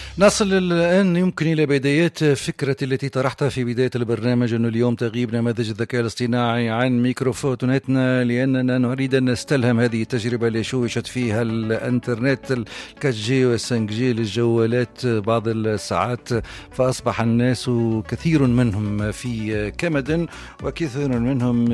نصل الآن يمكن إلى بدايات فكرة التي طرحتها في بداية البرنامج، أنه اليوم تغيب نماذج الذكاء الاصطناعي عن ميكروفوناتنا لأننا نريد أن نستلهم هذه التجربة اللي شوشت فيها الانترنت الكاتجي والسنجي للجوالات بعض الساعات، فأصبح الناس كثير منهم في كمد وكثير منهم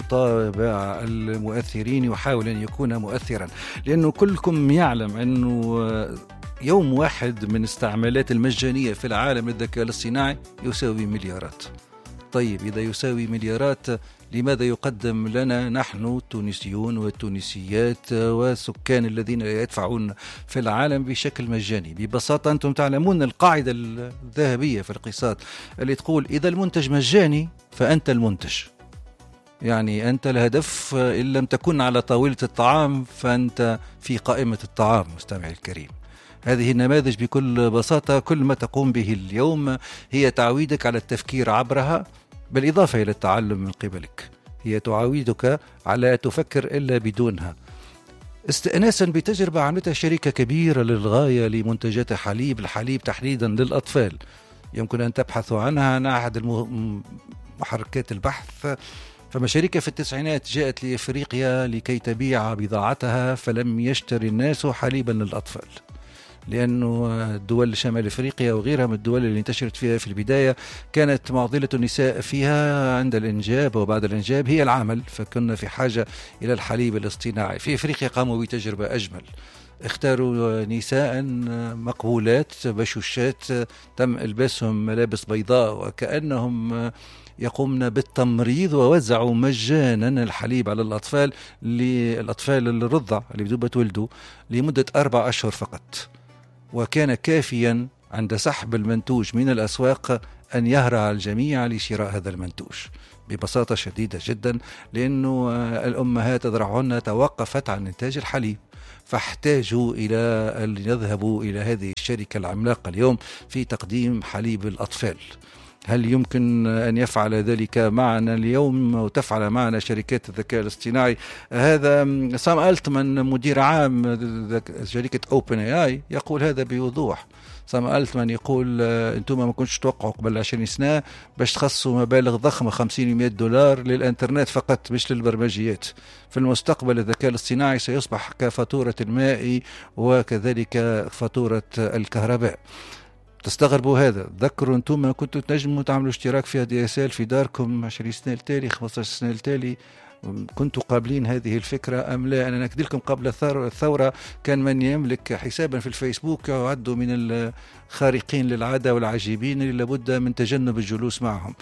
يتابع المؤثرين يحاول أن يكون مؤثرا، لأنه كلكم يعلم أنه يوم واحد من استعمالات المجانية في العالم للذكاء الاصطناعي يساوي مليارات. طيب إذا يساوي مليارات، لماذا يقدم لنا نحن التونسيون والتونسيات والسكان الذين يدفعون في العالم بشكل مجاني؟ ببساطة أنتم تعلمون القاعدة الذهبية في الاقتصاد اللي تقول إذا المنتج مجاني فأنت المنتج، يعني أنت الهدف، إن لم تكن على طاولة الطعام فأنت في قائمة الطعام. مستمعي الكريم، هذه النماذج بكل بساطة كل ما تقوم به اليوم هي تعويدك على التفكير عبرها، بالإضافة إلى التعلم من قبلك. هي تعودك على تفكر إلا بدونها. استئناسا بتجربة عملتها شركة كبيرة للغاية لمنتجات الحليب تحديدا للأطفال، يمكن أن تبحثوا عنها عن أحد محركات البحث. فما شركة في التسعينات جاءت لإفريقيا لكي تبيع بضاعتها، فلم يشتري الناس حليبا للأطفال، لأنه الدول شمال أفريقيا وغيرها من الدول اللي انتشرت فيها في البداية كانت معضلة النساء فيها عند الإنجاب وبعد الإنجاب هي العمل، فكنا في حاجة إلى الحليب الاصطناعي. في أفريقيا قاموا بتجربة أجمل، اختاروا نساء مقبولات بشوشات تم إلباسهم ملابس بيضاء وكأنهم يقومن بالتمريض، ووزعوا مجانا الحليب على الأطفال الرضع اللي بدون بتولدوا لمدة 4 أشهر فقط، وكان كافيا عند سحب المنتوج من الأسواق أن يهرع الجميع لشراء هذا المنتوج ببساطة شديدة جدا، لأنه الأمهات ذرعهن توقفت عن إنتاج الحليب، فاحتاجوا إلى أن يذهبوا إلى هذه الشركة العملاقة اليوم في تقديم حليب الأطفال. هل يمكن أن يفعل ذلك معنا اليوم وتفعل معنا شركات الذكاء الاصطناعي؟ هذا سام ألتمان مدير عام شركة أوبن اي اي يقول هذا بوضوح. سام ألتمان يقول أنتم ما كنتش توقعوا قبل 20 سنة باش تخصصوا مبالغ ضخمة 50 و100 دولار للإنترنت فقط مش للبرمجيات. في المستقبل الذكاء الاصطناعي سيصبح كفاتورة الماء وكذلك فاتورة الكهرباء. تستغربوا هذا؟ تذكروا انتم كنتوا تنجموا تعملوا اشتراك في DSL في داركم 20 سنة التالي 15 سنة التالي، كنتوا قابلين هذه الفكرة أم لا؟ أنا نكد لكم قبل الثورة كان من يملك حسابا في الفيسبوك يعد من الخارقين للعادة والعجيبين اللي لابد من تجنب الجلوس معهم.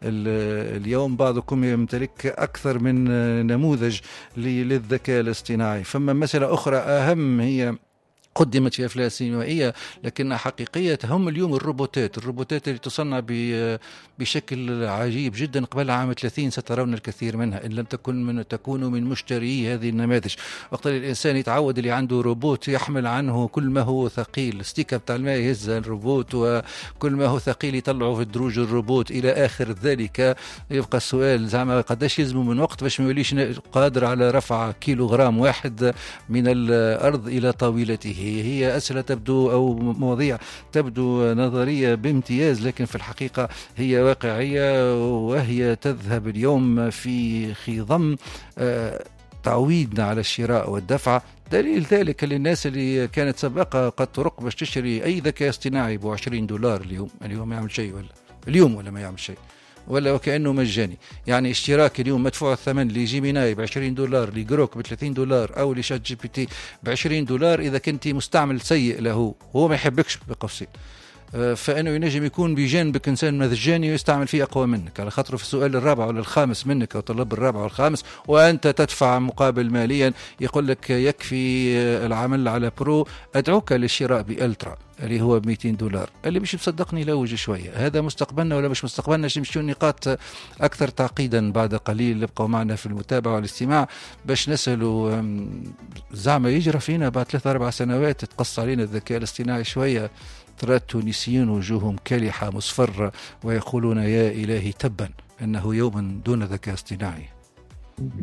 اليوم بعضكم يمتلك أكثر من نموذج للذكاء الاصطناعي. فما مسألة أخرى أهم هي قدمت في أفلام سينمائية لكنها حقيقية، هم اليوم الروبوتات اللي تصنع بشكل عجيب جدا. قبل عام 30 سترون الكثير منها إن لم تكونوا من مشتري هذه النماذج. وقت الإنسان يتعود اللي عنده روبوت يحمل عنه كل ما هو ثقيل، ستيكة بتاع الماء يهزها الروبوت، وكل ما هو ثقيل يطلعه في الدروج الروبوت إلى آخر ذلك. يبقى السؤال زعما قداش يلزم من وقت باش ما يوليش قادر على رفع كيلوغرام واحد من الأرض إلى طاولته. هي أسئلة تبدو أو مواضيع تبدو نظرية بامتياز، لكن في الحقيقة هي واقعية، وهي تذهب اليوم في خضم تعويدنا على الشراء والدفع. دليل ذلك للناس اللي كانت سابقة قد ترق باش تشتري أي ذكاء اصطناعي $20 اليوم يعمل شيء ولا ما يعمل شيء ولا وكأنه مجاني. يعني اشتراك اليوم مدفوع الثمن لجيميناي $20، لجروك $30، أو لشات جي بي تي $20 إذا كنت مستعمل سيء له، هو ما يحبكش بقوسين، فإنه ينجم يكون بجانبك إنسان مجاني ويستعمل فيه أقوى منك، على خاطره في السؤال الرابع ولا الخامس منك أو طلب الرابع والخامس وأنت تدفع مقابل ماليا يقول لك يكفي العمل على برو، أدعوك للشراء بألترا اللي هو $200. اللي مش مصدقني لوج شوية، هذا مستقبلنا ولا مش مستقبلنا؟ نمشيو نقاط أكثر تعقيدا بعد قليل. ابقوا معنا في المتابعة والاستماع باش نسألوا زعما يجرى فينا بعد 3-4 سنوات تقص علينا الذكاء الاصطناعي شوية. ترى التونسيين وجوههم كالحة مصفرة ويقولون يا إلهي تبا أنه يوما دون ذكاء اصطناعي.